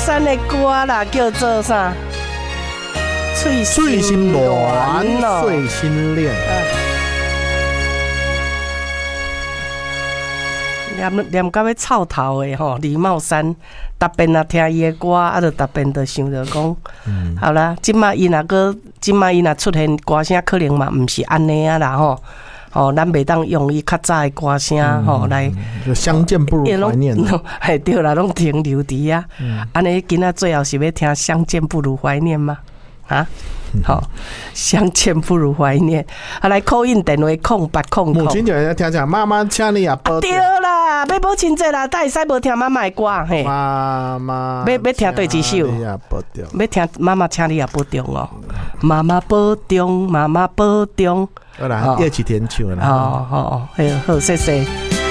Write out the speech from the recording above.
山的歌啦，叫做啥？ 翠心暖，碎心恋。 念到要臭头的吼，李茂山，逐遍啊听伊的歌，啊，就逐遍就想着讲，好啦，即马伊若出现歌声，可能嘛毋是安尼啊啦吼。哦，咱袂当用伊较早的歌声吼来， 相见不如怀念。 嘿，对啦，拢停留伫啊。安尼今仔最后是要听相见不如怀念吗？啊，好，相见不如怀念。啊，来call in电话0800。 母亲节要听讲，妈妈请你也报。 对啦，要报亲节啦，但会使无听妈妈的歌嘿。 妈妈， 要听对一首？要听妈妈请你也保重哦。妈妈保重，妈妈保重。 好啦，一起填唱啦。 好，好，谢谢。